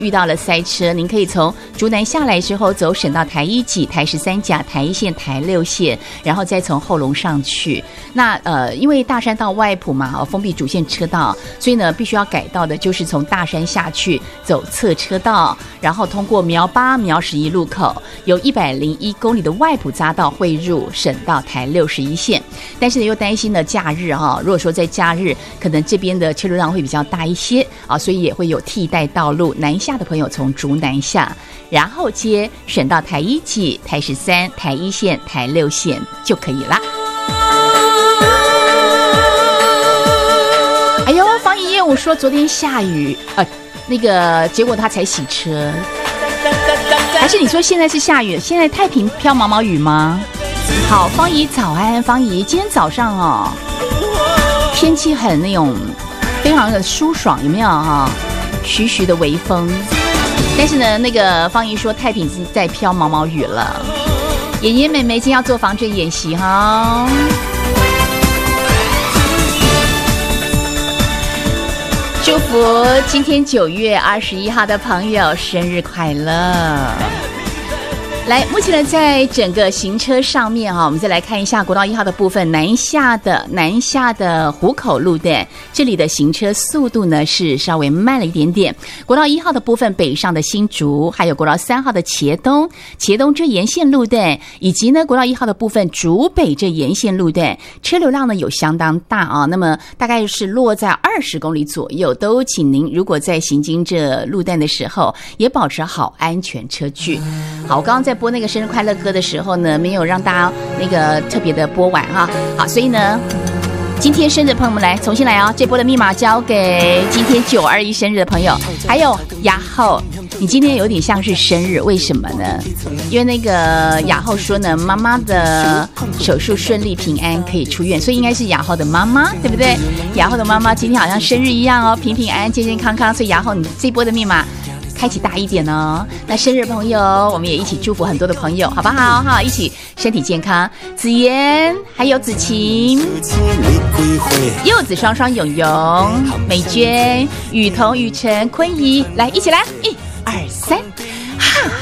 遇到了塞车，您可以从竹南下来之后走省道台1级、台13甲、台1线、台6线，然后再从后龙上去。那因为大山到外埔嘛，封闭主线车道，所以呢必须要改道的就是从大山下去走侧车道，然后通过苗8、苗11路口，有101公里的外埔匝道汇入省道台61线。但是呢又担心呢假日如果说在假日可能这边的车流量会比较大一些所以也会有替代道路，南下的朋友从竹南下，然后接省道台1级、台13、台1线、台6线就可以啦。哎呦，方怡业务说昨天下雨那个结果他才洗车，还是你说现在是下雨？现在太平飘毛毛雨吗？好，方怡早安，方怡，今天早上天气很那种非常的舒爽，有没有徐徐的微风，但是呢，那个方怡说太平是在飘毛毛雨了。妍妍妹妹今天要做防震演习祝福今天9月21号的朋友生日快乐。来，目前呢，在整个行车上面我们再来看一下国道1号的部分，南下的湖口路段，这里的行车速度呢是稍微慢了一点点。国道1号的部分，北上的新竹，还有国道3号的茄东这沿线路段，以及呢国道1号的部分竹北这沿线路段，车流量呢有相当大那么大概是落在20公里左右，都请您如果在行经这路段的时候，也保持好安全车距。好，我刚刚在播那个生日快乐歌的时候呢，没有让大家那个特别的播完好，所以呢今天生日的朋友们来重新来这波的密码交给今天921生日的朋友，还有雅后，你今天有点像是生日，为什么呢？因为那个雅后说呢，妈妈的手术顺利平安可以出院，所以应该是雅后的妈妈，对不对？雅后的妈妈今天好像生日一样平平安安、健健康康，所以雅后你这波的密码开启大一点那生日朋友我们也一起祝福很多的朋友，好不好？一起身体健康。子妍还有子晴、柚子双双、永永、美娟、雨桐、雨辰、坤怡，来一起来，1、2、3，哈。